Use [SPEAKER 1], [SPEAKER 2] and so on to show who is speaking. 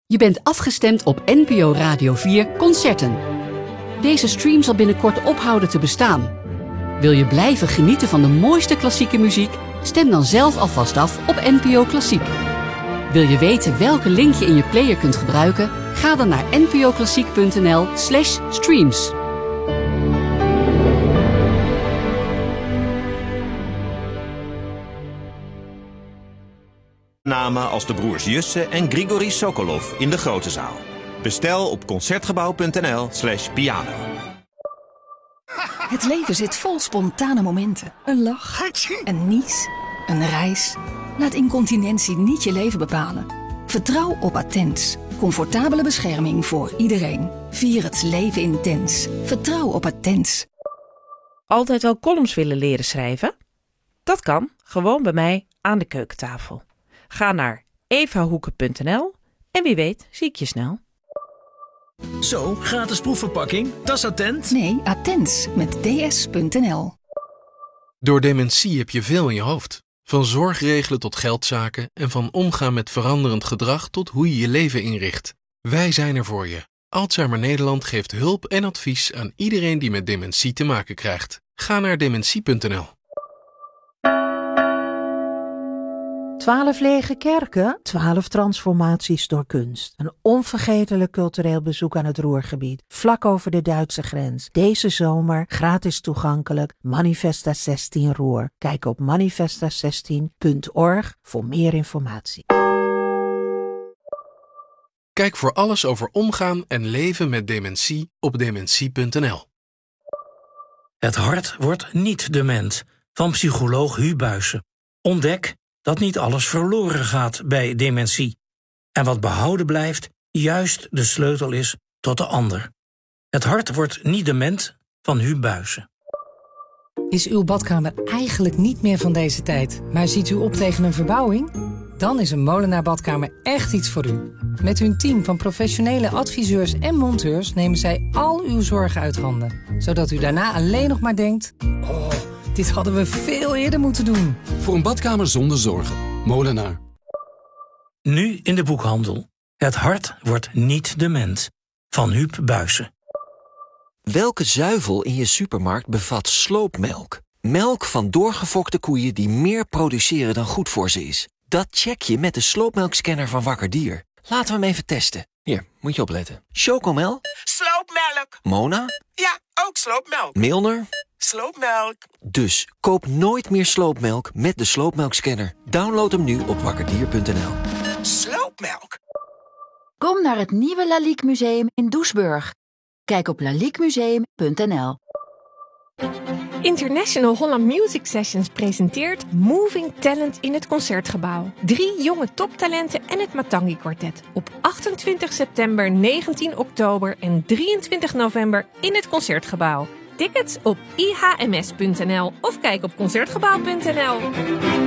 [SPEAKER 1] Je bent afgestemd op NPO Radio 4 Concerten. Deze stream zal binnenkort ophouden te bestaan. Wil je blijven genieten van de mooiste klassieke muziek? Stem dan zelf alvast af op NPO Klassiek. Wil je weten welke link je in je player kunt gebruiken? Ga dan naar npoklassiek.nl/streams.
[SPEAKER 2] Namen als de broers Jussen en Grigori Sokolov in de grote zaal. Bestel op concertgebouw.nl/piano.
[SPEAKER 3] Het leven zit vol spontane momenten. Een lach, een nies, een reis. Laat incontinentie niet je leven bepalen. Vertrouw op Attens. Comfortabele bescherming voor iedereen. Vier het leven intens. Vertrouw op Attens.
[SPEAKER 4] Altijd al columns willen leren schrijven? Dat kan, gewoon bij mij aan de keukentafel. Ga naar evahoeken.nl en wie weet zie ik je snel.
[SPEAKER 5] Zo, gratis proefverpakking. Dat is Attent.
[SPEAKER 3] Nee, Attens met ds.nl.
[SPEAKER 6] Door dementie heb je veel in je hoofd. Van zorgregelen tot geldzaken en van omgaan met veranderend gedrag tot hoe je je leven inricht. Wij zijn er voor je. Alzheimer Nederland geeft hulp en advies aan iedereen die met dementie te maken krijgt. Ga naar dementie.nl.
[SPEAKER 7] 12 lege kerken, 12 transformaties door kunst. Een onvergetelijk cultureel bezoek aan het Ruhrgebied, vlak over de Duitse grens. Deze zomer gratis toegankelijk, Manifesta 16 Ruhr. Kijk op manifesta16.org voor meer informatie.
[SPEAKER 6] Kijk voor alles over omgaan en leven met dementie op dementie.nl.
[SPEAKER 5] Het hart wordt niet dement. Van psycholoog Hu Buijsen. Ontdek dat niet alles verloren gaat bij dementie. En wat behouden blijft, juist de sleutel is tot de ander. Het hart wordt niet dement van Hu Buijsen.
[SPEAKER 8] Is uw badkamer eigenlijk niet meer van deze tijd, maar ziet u op tegen een verbouwing? Dan is een Molenaar badkamer echt iets voor u. Met hun team van professionele adviseurs en monteurs nemen zij al uw zorgen uit handen. Zodat u daarna alleen nog maar denkt: oh, dit hadden we veel eerder moeten doen.
[SPEAKER 9] Voor een badkamer zonder zorgen. Molenaar.
[SPEAKER 5] Nu in de boekhandel. Het hart wordt niet dement. Van Huub Buijsen.
[SPEAKER 10] Welke zuivel in je supermarkt bevat sloopmelk? Melk van doorgefokte koeien die meer produceren dan goed voor ze is. Dat check je met de sloopmelkscanner van Wakker Dier. Laten we hem even testen. Hier, moet je opletten. Chocomel?
[SPEAKER 11] Sloopmelk.
[SPEAKER 10] Mona?
[SPEAKER 11] Ja, ook sloopmelk.
[SPEAKER 10] Milner?
[SPEAKER 11] Sloopmelk.
[SPEAKER 10] Dus koop nooit meer sloopmelk met de sloopmelkscanner. Download hem nu op wakkerdier.nl.
[SPEAKER 11] Sloopmelk.
[SPEAKER 12] Kom naar het nieuwe Lalique Museum in Doesburg. Kijk op laliquemuseum.nl.
[SPEAKER 13] International Holland Music Sessions presenteert Moving Talent in het Concertgebouw. 3 jonge toptalenten en het Matangi Quartet. Op 28 september, 19 oktober en 23 november in het Concertgebouw. Tickets op ihms.nl of kijk op concertgebouw.nl.